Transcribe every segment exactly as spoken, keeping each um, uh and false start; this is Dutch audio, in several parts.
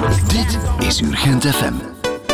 Dit is Urgent F M.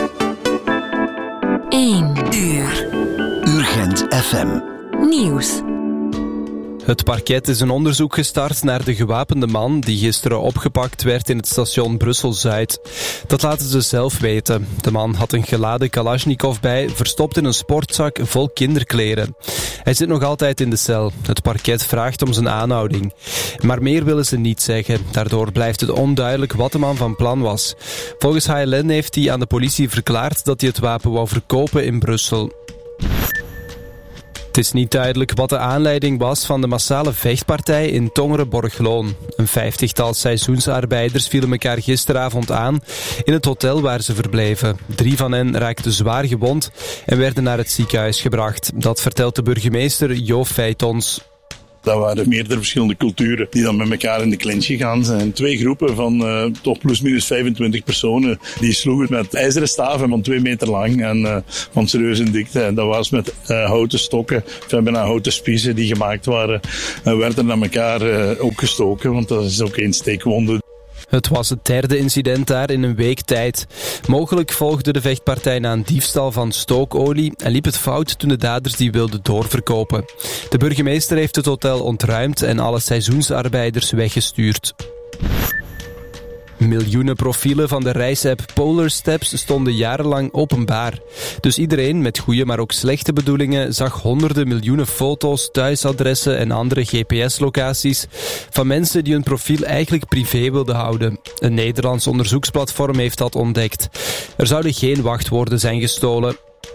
één uur. Urgent F M. Nieuws. Het parket is een onderzoek gestart naar de gewapende man die gisteren opgepakt werd in het station Brussel-Zuid. Dat laten ze zelf weten. De man had een geladen Kalashnikov bij, verstopt in een sportzak vol kinderkleren. Hij zit nog altijd in de cel. Het parket vraagt om zijn aanhouding. Maar meer willen ze niet zeggen. Daardoor blijft het onduidelijk wat de man van plan was. Volgens H L N heeft hij aan de politie verklaard dat hij het wapen wou verkopen in Brussel. Het is niet duidelijk wat de aanleiding was van de massale vechtpartij in Tongeren-Borgloon. Een vijftigtal seizoensarbeiders vielen elkaar gisteravond aan in het hotel waar ze verbleven. Drie van hen raakten zwaar gewond en werden naar het ziekenhuis gebracht. Dat vertelt de burgemeester Jo Feitons. Dat waren meerdere verschillende culturen die dan met elkaar in de clinch gegaan zijn. Twee groepen van uh, toch plus minus vijfentwintig personen die sloegen met ijzeren staven van twee meter lang en uh, van serieuze dikte. En dat was met uh, houten stokken, bijna houten spiezen die gemaakt waren. En werden naar elkaar uh, ook gestoken, want dat is ook één steekwonde. Het was het derde incident daar in een week tijd. Mogelijk volgde de vechtpartij na een diefstal van stookolie en liep het fout toen de daders die wilden doorverkopen. De burgemeester heeft het hotel ontruimd en alle seizoensarbeiders weggestuurd. Miljoenen profielen van de reisapp Polar Steps stonden jarenlang openbaar. Dus iedereen met goede maar ook slechte bedoelingen zag honderden miljoenen foto's, thuisadressen en andere G P S-locaties van mensen die hun profiel eigenlijk privé wilden houden. Een Nederlands onderzoeksplatform heeft dat ontdekt. Er zouden geen wachtwoorden zijn gestolen.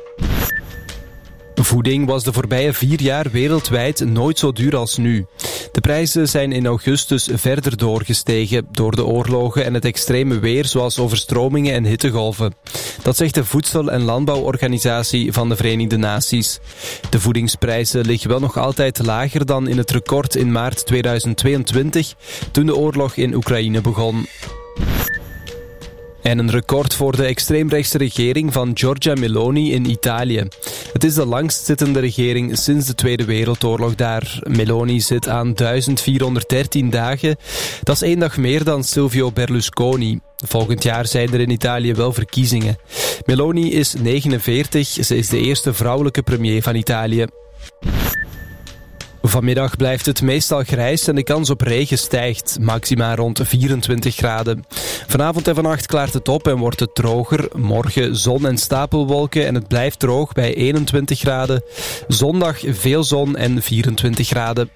Voeding was de voorbije vier jaar wereldwijd nooit zo duur als nu. De prijzen zijn in augustus verder doorgestegen door de oorlogen en het extreme weer zoals overstromingen en hittegolven. Dat zegt de Voedsel- en Landbouworganisatie van de Verenigde Naties. De voedingsprijzen liggen wel nog altijd lager dan in het record in maart tweeduizend tweeëntwintig, toen de oorlog in Oekraïne begon. En een record voor de extreemrechtse regering van Giorgia Meloni in Italië. Het is de langstzittende regering sinds de Tweede Wereldoorlog daar. Meloni zit aan duizend vierhonderddertien dagen. Dat is één dag meer dan Silvio Berlusconi. Volgend jaar zijn er in Italië wel verkiezingen. Meloni is negenenveertig. Ze is de eerste vrouwelijke premier van Italië. Vanmiddag blijft het meestal grijs en de kans op regen stijgt, maxima rond vierentwintig graden. Vanavond en vannacht klaart het op en wordt het droger. Morgen zon en stapelwolken en het blijft droog bij eenentwintig graden. Zondag veel zon en vierentwintig graden.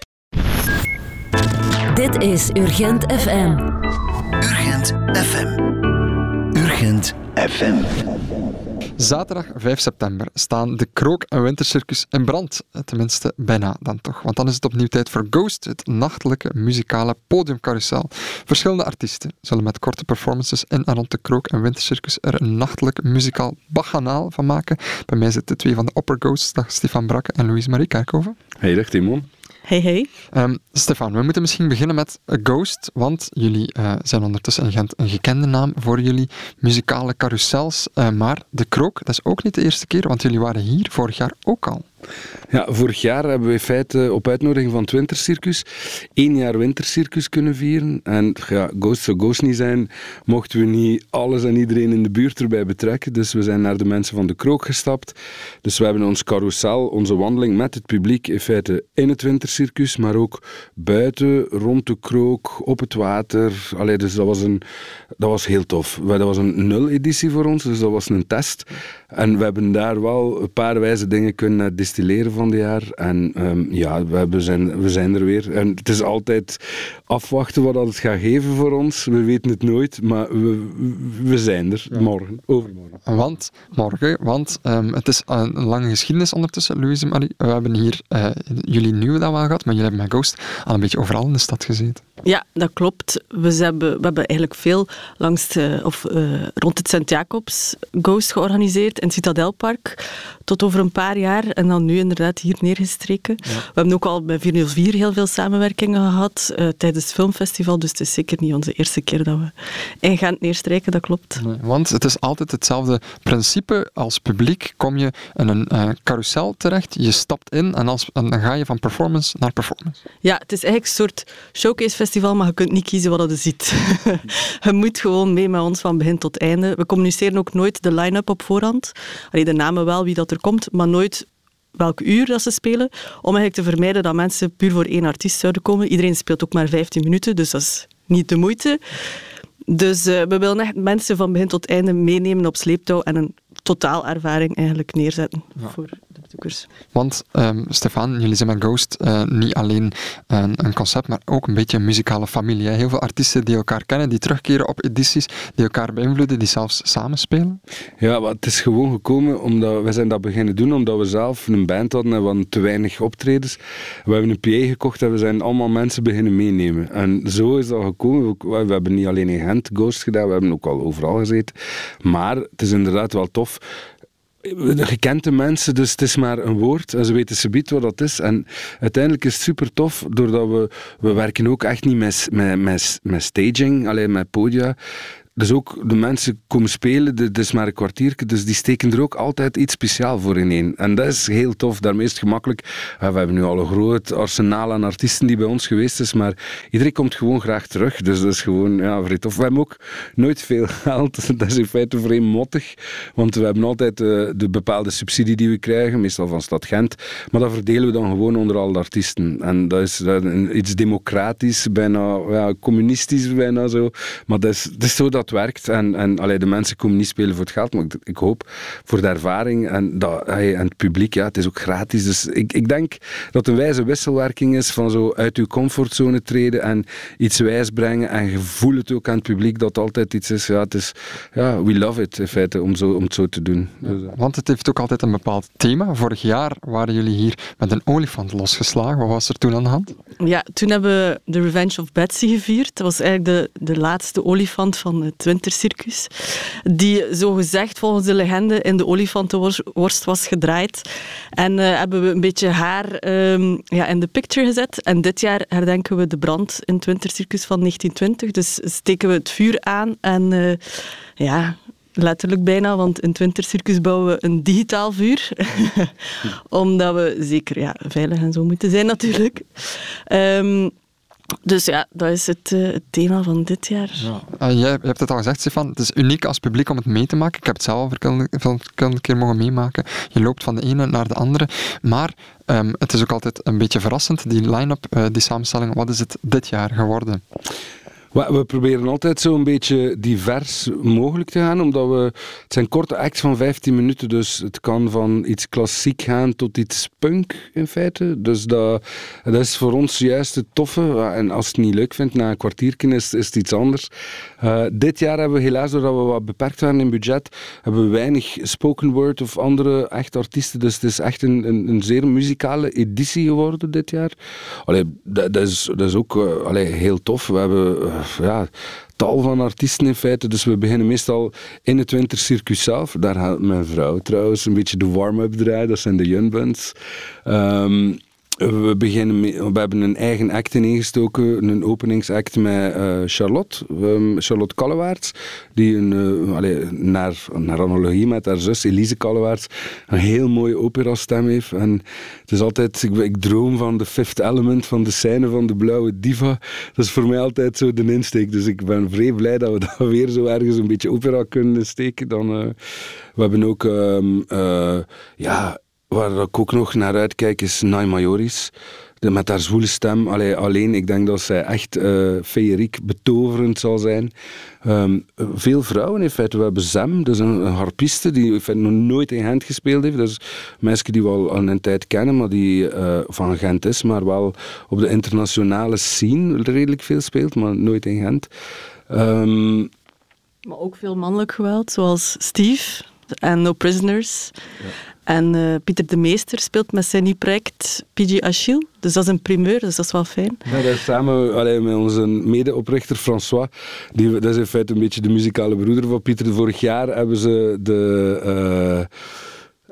Dit is Urgent F M. Urgent F M. Urgent F M. Zaterdag vijf september staan de Krook en Wintercircus in brand. Tenminste, bijna dan toch. Want dan is het opnieuw tijd voor Ghost, het nachtelijke muzikale podiumcarousel. Verschillende artiesten zullen met korte performances in en rond de Krook en Wintercircus er een nachtelijk muzikaal baganaal van maken. Bij mij zitten twee van de Opper Ghosts. Dag Stefan Brakke en Louise-Marie Kerkhoven. Hey, dag Timon. Hey, hey. Um, Stefan, we moeten misschien beginnen met A Ghost, want jullie uh, zijn ondertussen in Gent een gekende naam voor jullie muzikale carousels. Uh, maar de Krook, dat is ook niet de eerste keer, want jullie waren hier vorig jaar ook al. Ja, vorig jaar hebben we in feite op uitnodiging van het Wintercircus één jaar Wintercircus kunnen vieren. En ja, Ghost zou Ghost niet zijn, mochten we niet alles en iedereen in de buurt erbij betrekken. Dus we zijn naar de mensen van de Krook gestapt. Dus we hebben ons carousel, onze wandeling met het publiek in feite in het Wintercircus, maar ook buiten, rond de Krook, op het water. Allee, dus dat was, een, dat was heel tof. Dat was een nul-editie voor ons, dus dat was een test. En we hebben daar wel een paar wijze dingen kunnen distilleren van dit jaar. En um, ja, we, hebben zijn, we zijn er weer. En het is altijd afwachten wat dat het gaat geven voor ons. We weten het nooit, maar we, we zijn er. Ja. Morgen, overmorgen. Want, morgen, want um, het is een lange geschiedenis ondertussen, Louise en Marie. We hebben hier uh, jullie nieuwe dat we al gehad, maar jullie hebben met Ghost al een beetje overal in de stad gezeten. Ja, dat klopt. We hebben, we hebben eigenlijk veel langs de, of, uh, rond het Sint-Jacobs Ghost georganiseerd in het Citadelpark tot over een paar jaar. En dan van nu inderdaad hier neergestreken. Ja. We hebben ook al bij vier nul vier heel veel samenwerkingen gehad uh, tijdens het filmfestival, dus het is zeker niet onze eerste keer dat we in Gent neerstrijken, dat klopt. Nee, want het is altijd hetzelfde principe. Als publiek kom je in een uh, carousel terecht, je stapt in en, als, en dan ga je van performance naar performance. Ja, het is eigenlijk een soort showcase-festival, maar je kunt niet kiezen wat je ziet. Je moet gewoon mee met ons van begin tot einde. We communiceren ook nooit de line-up op voorhand. Allee, de namen wel, wie dat er komt, maar nooit welk uur dat ze spelen, om eigenlijk te vermijden dat mensen puur voor één artiest zouden komen. Iedereen speelt ook maar vijftien minuten, dus dat is niet de moeite. Dus uh, we willen echt mensen van begin tot einde meenemen op sleeptouw en een totaalervaring eigenlijk neerzetten ja. voor de bezoekers. Want, um, Stefan, jullie zijn met Ghost uh, niet alleen een, een concept, maar ook een beetje een muzikale familie. Hè? Heel veel artiesten die elkaar kennen, die terugkeren op edities, die elkaar beïnvloeden, die zelfs samenspelen. Ja, maar het is gewoon gekomen, omdat we zijn dat beginnen doen, omdat we zelf een band hadden en we hadden te weinig optredens. We hebben een P A gekocht en we zijn allemaal mensen beginnen meenemen. En zo is dat gekomen. We, we hebben niet alleen in Gent Ghost gedaan, we hebben ook al overal gezeten. Maar het is inderdaad wel tof. Je kent de mensen, dus het is maar een woord en ze weten subiet wat dat is. En uiteindelijk is het super tof, doordat we, we werken ook echt niet met, met, met, met staging, alleen met podia. Dus ook de mensen komen spelen, dit is maar een kwartiertje, dus die steken er ook altijd iets speciaal voor ineen. En dat is heel tof, daarmee is het gemakkelijk. Ja, we hebben nu al een groot arsenaal aan artiesten die bij ons geweest is, maar iedereen komt gewoon graag terug. Dus dat is gewoon ja, vrij tof. We hebben ook nooit veel geld, dat is in feite vrij mottig, want we hebben altijd de, de bepaalde subsidie die we krijgen, meestal van Stad Gent, maar dat verdelen we dan gewoon onder alle artiesten. En dat is, dat is iets democratisch, bijna ja, communistisch bijna zo, maar dat is, dat is zo dat het werkt. En, en allee, de mensen komen niet spelen voor het geld, maar ik, ik hoop voor de ervaring en, dat, hey, en het publiek, ja, het is ook gratis. Dus ik, ik denk dat een wijze wisselwerking is van zo uit uw comfortzone treden en iets wijs brengen en je voelt het ook aan het publiek dat het altijd iets is. Ja, het is, ja, we love it in feite om, zo, om het zo te doen. Dus, uh. Want het heeft ook altijd een bepaald thema. Vorig jaar waren jullie hier met een olifant losgeslagen. Wat was er toen aan de hand? Ja, toen hebben we The Revenge of Betsy gevierd. Dat was eigenlijk de, de laatste olifant van het wintercircus, die zogezegd volgens de legende in de olifantenworst was gedraaid. En uh, hebben we een beetje haar um, ja, in de picture gezet. En dit jaar herdenken we de brand in het wintercircus van negentien twintig. Dus steken we het vuur aan en uh, ja... letterlijk bijna, want in het wintercircus bouwen we een digitaal vuur. Omdat we zeker ja, veilig en zo moeten zijn natuurlijk. Um, Dus ja, dat is het, uh, het thema van dit jaar. Ja. Uh, jij je hebt het al gezegd, Stefan. Het is uniek als publiek om het mee te maken. Ik heb het zelf al een keer mogen meemaken. Je loopt van de ene naar de andere. Maar um, het is ook altijd een beetje verrassend, die line-up, uh, die samenstelling. Wat is het dit jaar geworden? We proberen altijd zo een beetje divers mogelijk te gaan, omdat we... Het zijn korte acts van vijftien minuten, dus het kan van iets klassiek gaan tot iets punk, in feite. Dus dat, dat is voor ons juist het toffe. En als het niet leuk vindt, na een kwartiertje is, is het iets anders. Uh, dit jaar hebben we helaas, doordat we wat beperkt waren in budget, hebben we weinig spoken word of andere echte artiesten. Dus het is echt een, een, een zeer muzikale editie geworden dit jaar. Allee, dat, dat, is, dat is ook uh, allee, heel tof. We hebben... Uh, ja, tal van artiesten in feite. Dus we beginnen meestal in het wintercircus zelf. Daar gaat mijn vrouw trouwens een beetje de warm-up draaien. Dat zijn de Junbuns. Um, We, beginnen mee, we hebben een eigen act ingestoken, een openingsact met uh, Charlotte, um, Charlotte Kallewaerts, die een, uh, allee, naar, naar analogie met haar zus Elise Kallewaerts een heel mooie operastem heeft. En het is altijd, ik, ik droom van de Fifth Element, van de scène van de Blauwe Diva. Dat is voor mij altijd zo de insteek. Dus ik ben vrij blij dat we dat weer zo ergens een beetje opera kunnen steken. Dan, uh, we hebben ook, um, uh, ja... Waar ik ook nog naar uitkijk is Nai Majoris. Met haar zwoele stem. Allee, alleen, ik denk dat zij echt uh, feeriek, betoverend zal zijn. Um, veel vrouwen in feite. We hebben Zem, dat is een, een harpiste die in feite nog nooit in Gent gespeeld heeft. Dat is een meisje die we al een tijd kennen, maar die uh, van Gent is, maar wel op de internationale scene redelijk veel speelt, maar nooit in Gent. Um, maar ook veel mannelijk geweld, zoals Steve en No Prisoners. Ja. En uh, Pieter de Meester speelt met zijn nieuw project P G Achille. Dus dat is een primeur, dus dat is wel fijn. Ja, dat is samen allee, met onze medeoprichter François. Die, dat is in feite een beetje de muzikale broeder van Pieter. Vorig jaar hebben ze de... Uh,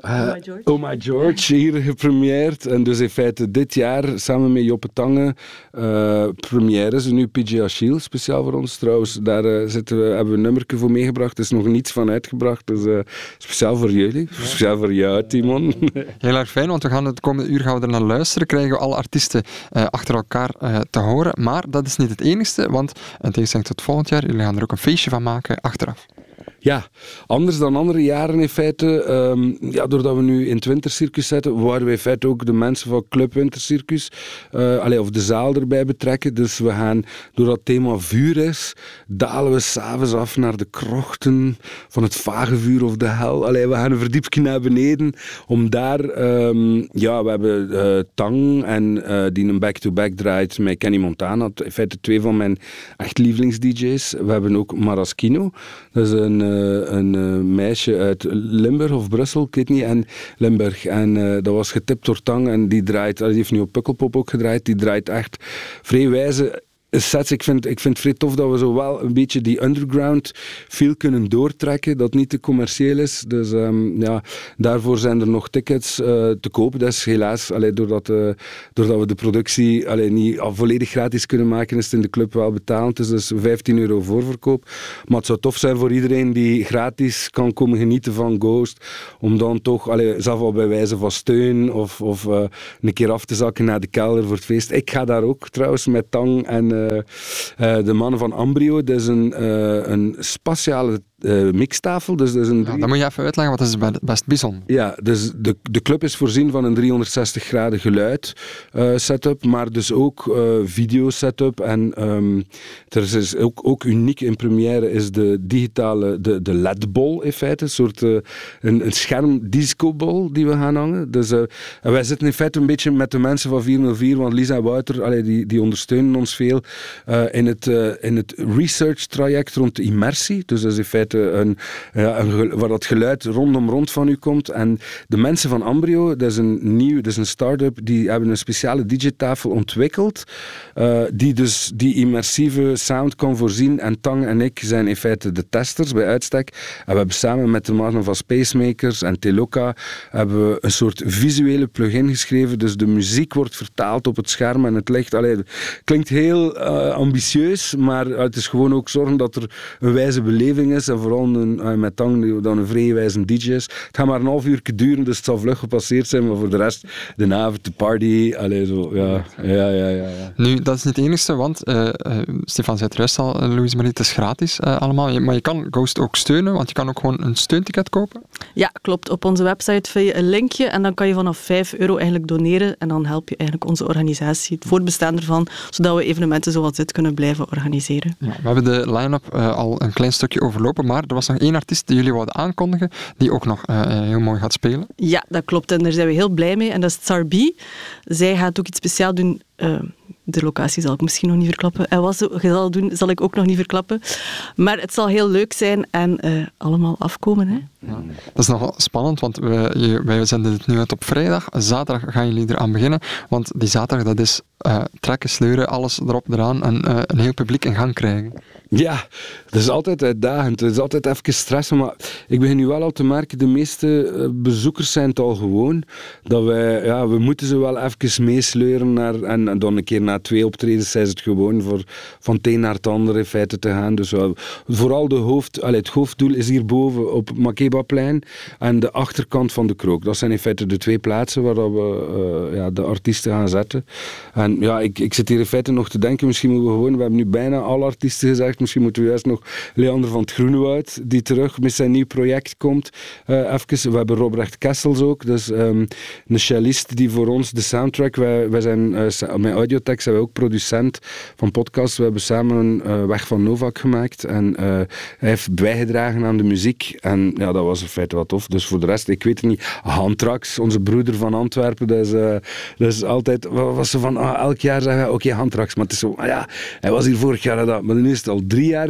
Uh, Oh My George. Oh My George, hier gepremierd. En dus in feite dit jaar, samen met Joppe Tange, uh, première ze nu P J Achille, speciaal voor ons. Trouwens, daar uh, zitten we, hebben we een nummerke voor meegebracht. Er is nog niets van uitgebracht. Dus uh, speciaal voor jullie. Ja. Speciaal voor jou, Timon. Heel erg fijn, want we gaan het komende uur gaan we er naar luisteren. Krijgen we alle artiesten uh, achter elkaar uh, te horen. Maar dat is niet het enigste, want in tegenstelling tot volgend jaar, jullie gaan er ook een feestje van maken achteraf. Ja, anders dan andere jaren in feite. Um, ja, doordat we nu in het wintercircus zitten, waren we in feite ook de mensen van Club Wintercircus, uh, allee, of de zaal erbij betrekken. Dus we gaan, doordat het thema vuur is, dalen we s'avonds af naar de krochten van het vagevuur of de hel. Allee, we gaan een verdiepje naar beneden, om daar, um, ja, we hebben uh, Tang en uh, die een back-to-back draait met Kenny Montana. In feite twee van mijn echt lievelings-D J's. We hebben ook Maraschino, dat is een uh, een uh, meisje uit Limburg of Brussel, ik weet niet, en Limburg. En uh, dat was getipt door Tang en die draait, die heeft nu op Pukkelpop ook gedraaid, die draait echt vrij wijze sets. Ik vind, ik vind het vrij tof dat we zo wel een beetje die underground feel kunnen doortrekken, dat niet te commercieel is. Dus um, ja, daarvoor zijn er nog tickets uh, te kopen. Dat is helaas, allee, doordat, uh, doordat we de productie allee, niet al volledig gratis kunnen maken, is het in de club wel betaald. Dus dat is vijftien euro voorverkoop. Maar het zou tof zijn voor iedereen die gratis kan komen genieten van Ghost, om dan toch, allee, zelf al bij wijze van steun of, of uh, een keer af te zakken naar de kelder voor het feest. Ik ga daar ook trouwens met Tang en uh, Uh, uh, de mannen van Ambrio. Dat is een, uh, een spatiale uh, mixtafel. Dus dat is een drie... ja, dan moet je even uitleggen, wat dat is best bijzonder. Ja, dus de, de club is voorzien van een driehonderdzestig graden geluid uh, setup, maar dus ook uh, video setup. En um, er is ook, ook uniek in première is de digitale, de, de L E D-bol in feite. Een soort uh, een, een scherm disco-bol die we gaan hangen. Dus uh, wij zitten in feite een beetje met de mensen van vier nul vier, want Lisa en Wouter, allee, die, die ondersteunen ons veel uh, in, het, uh, in het research traject rond de immersie. Dus dat is in feite een, ja, een, waar dat geluid rondom rond van u komt. En de mensen van Ambrio, dat is een nieuw, dat is een start-up, die hebben een speciale digitafel ontwikkeld, uh, die dus die immersieve sound kan voorzien. En Tang en ik zijn in feite de testers bij uitstek. En we hebben samen met de mannen van Spacemakers en Teloka hebben we een soort visuele plugin geschreven. Dus de muziek wordt vertaald op het scherm en het licht. Allee, klinkt heel uh, ambitieus, maar het is gewoon ook zorgen dat er een wijze beleving is. En vooral een, uh, met Tang dan een vrij wijze D J is. Het gaat maar een half uur duren, dus het zal vlug gepasseerd zijn. Maar voor de rest, de avond, de party. Allee, zo, ja. Ja, ja, ja, ja. Nu, dat is niet het enigste, want uh, uh, Stefan zei het juist al, uh, Louise Marie, het is gratis uh, allemaal. Maar je kan Ghost ook steunen, want je kan ook gewoon een steunticket kopen. Ja, klopt. Op onze website vind je een linkje en dan kan je vanaf vijf euro eigenlijk doneren en dan help je eigenlijk onze organisatie, het voortbestaan ervan, zodat we evenementen zoals dit kunnen blijven organiseren. Ja, we hebben de line-up uh, al een klein stukje overlopen, maar er was nog één artiest die jullie wilden aankondigen, die ook nog uh, heel mooi gaat spelen. Ja, dat klopt. En daar zijn we heel blij mee. En dat is Tsarbi. Zij gaat ook iets speciaals doen. Uh, de locatie zal ik misschien nog niet verklappen. En wat ze zal doen, zal ik ook nog niet verklappen. Maar het zal heel leuk zijn en uh, allemaal afkomen. Hè? Ja. Dat is nogal spannend, want wij, wij zenden het nu uit op vrijdag. Zaterdag gaan jullie eraan beginnen. Want die zaterdag, dat is uh, trekken, sleuren, alles erop, eraan en uh, een heel publiek in gang krijgen. Ja, dat is altijd uitdagend. Het is altijd even stressen, maar ik begin nu wel al te merken, de meeste bezoekers zijn het al gewoon, dat wij, ja, we moeten ze wel even meesleuren naar, en, en dan een keer na twee optredens zijn het gewoon voor van het een naar het andere in feite te gaan. Dus uh, vooral de hoofd, allee, het hoofddoel is hierboven op Makebaplein en de achterkant van de Krook. Dat zijn in feite de twee plaatsen waar we uh, ja, de artiesten gaan zetten. En ja, ik, ik zit hier in feite nog te denken, misschien moeten we gewoon, we hebben nu bijna alle artiesten gezegd, misschien moeten we juist nog Leander van het Groenewoud, die terug met zijn nieuw project komt. Uh, even. We hebben Robrecht Kessels ook, dus um, een cellist die voor ons de soundtrack, wij, wij zijn uh, met Audiotech zijn wij ook producent van podcasts. We hebben samen uh, Weg van Novak gemaakt en uh, hij heeft bijgedragen aan de muziek en ja, dat was in feite wat tof. Dus voor de rest, ik weet het niet, Handtrax, onze broeder van Antwerpen, dat is, uh, dat is altijd, wat was ze van, ah, elk jaar zeggen we, oké, okay, Handtrax, maar het is zo, ah ja, hij was hier vorig jaar, dat, maar nu is het al drie jaar geleden, het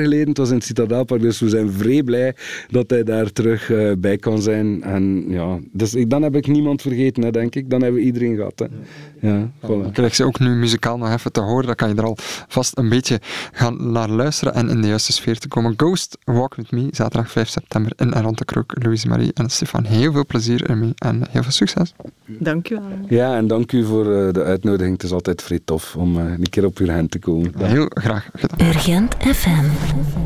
was in het Citadelpark. Dus we zijn vrij blij dat hij daar terug uh, bij kan zijn. En ja, dus ik, dan heb ik niemand vergeten, hè, denk ik. Dan hebben we iedereen gehad. Hè. Ja, voilà. Ik krijg ze ook nu muzikaal nog even te horen. Dan kan je er al vast een beetje gaan naar luisteren en in de juiste sfeer te komen. Ghost, Walk With Me, zaterdag vijf september in en rond de Krook. Louise Marie en Stefan, heel veel plezier ermee en heel veel succes. Dank u wel. Ja, en dank u voor uh, de uitnodiging. Het is altijd vrij tof om uh, een keer op Urgent te komen. Heel graag gedaan. Urgent F M.